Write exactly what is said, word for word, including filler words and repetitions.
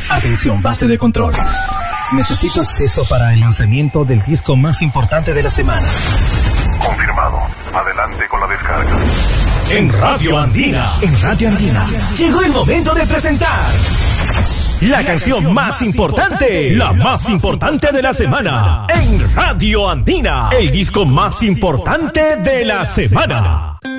Atención, base de control. Necesito acceso para el lanzamiento del disco más importante de la semana. Confirmado. Adelante con la descarga. En Radio Andina. En Radio Andina. Llegó el momento de presentar la canción más importante, la más importante de la semana. En Radio Andina. El disco más importante de la semana.